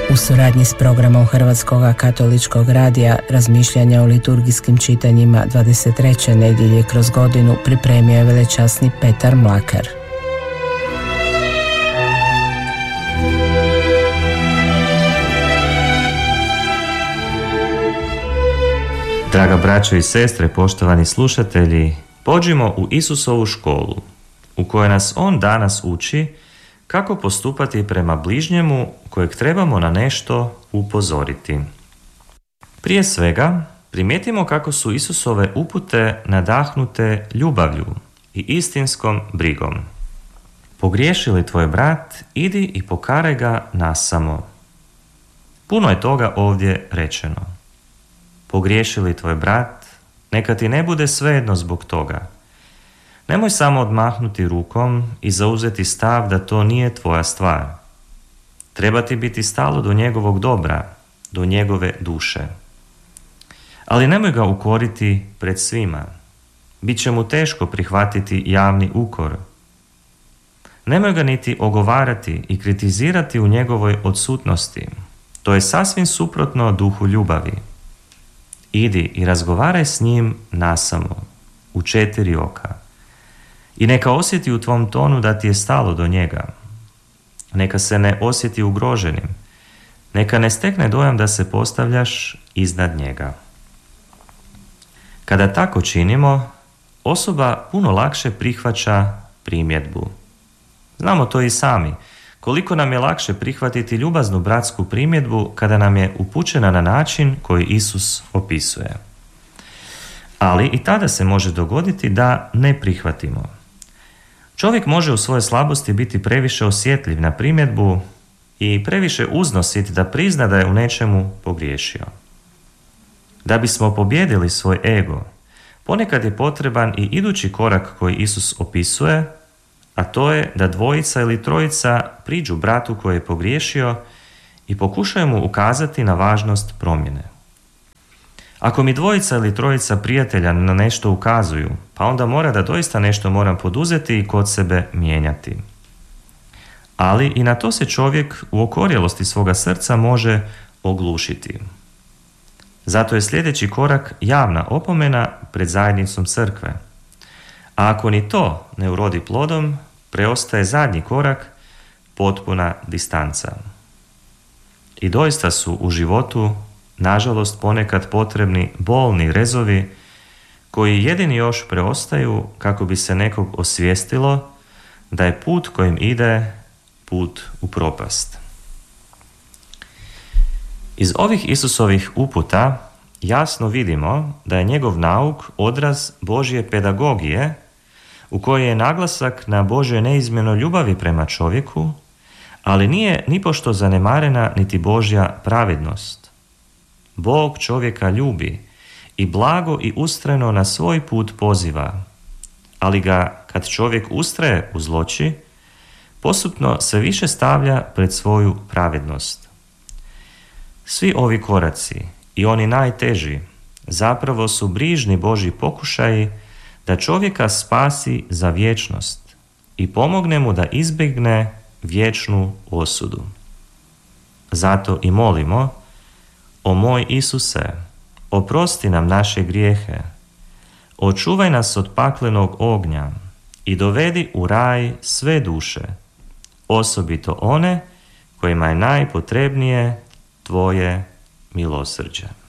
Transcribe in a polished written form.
U suradnji s programom Hrvatskog katoličkog radija razmišljanja o liturgijskim čitanjima 23. nedjelje kroz godinu pripremio je velečasni Petar Mlakar. Draga braćo i sestre, poštovani slušatelji, pođimo u Isusovu školu, u kojoj nas On danas uči kako postupati prema bližnjemu kojeg trebamo na nešto upozoriti. Prije svega, primijetimo kako su Isusove upute nadahnute ljubavlju i istinskom brigom. Pogriješi li tvoj brat, idi i pokaraj ga nasamo. Puno je toga ovdje rečeno. Pogriješi li tvoj brat, neka ti ne bude svejedno zbog toga. Nemoj samo odmahnuti rukom i zauzeti stav da to nije tvoja stvar. Treba ti biti stalo do njegovog dobra, do njegove duše. Ali nemoj ga ukoriti pred svima. Biće mu teško prihvatiti javni ukor. Nemoj ga niti ogovarati i kritizirati u njegovoj odsutnosti. To je sasvim suprotno duhu ljubavi. Idi i razgovaraj s njim nasamo, u 4 oka. I neka osjeti u tvom tonu da ti je stalo do njega. Neka se ne osjeti ugroženim. Neka ne stekne dojam da se postavljaš iznad njega. Kada tako činimo, osoba puno lakše prihvaća primjedbu. Znamo to i sami. Koliko nam je lakše prihvatiti ljubaznu bratsku primjedbu kada nam je upućena na način koji Isus opisuje. Ali i tada se može dogoditi da ne prihvatimo. Čovjek može u svojoj slabosti biti previše osjetljiv na primjedbu i previše uznosit da prizna da je u nečemu pogriješio. Da bismo pobijedili svoj ego, ponekad je potreban i idući korak koji Isus opisuje, a to je da 2 ili 3 priđu bratu koji je pogriješio i pokušaju mu ukazati na važnost promjene. Ako mi 2 ili 3 prijatelja na nešto ukazuju, pa onda mora da doista nešto moram poduzeti i kod sebe mijenjati. Ali i na to se čovjek u okorjelosti svoga srca može oglušiti. Zato je sljedeći korak javna opomena pred zajednicom crkve. A ako ni to ne urodi plodom, preostaje zadnji korak, potpuna distanca. I doista su u životu, nažalost, ponekad potrebni bolni rezovi koji jedini još preostaju kako bi se nekog osvijestilo da je put kojim ide put u propast. Iz ovih Isusovih uputa jasno vidimo da je njegov nauk odraz Božje pedagogije u kojoj je naglasak na Božjoj neizmjernoj ljubavi prema čovjeku, ali nije nipošto zanemarena niti Božja pravednost. Bog čovjeka ljubi i blago i ustrajno na svoj put poziva, ali ga, kad čovjek ustraje u zloči, postupno sve više stavlja pred svoju pravednost. Svi ovi koraci, i oni najteži, zapravo su brižni Božji pokušaji da čovjeka spasi za vječnost i pomogne mu da izbjegne vječnu osudu. Zato i molimo: o moj Isuse, oprosti nam naše grijehe, očuvaj nas od paklenog ognja i dovedi u raj sve duše, osobito one kojima je najpotrebnije tvoje milosrđe.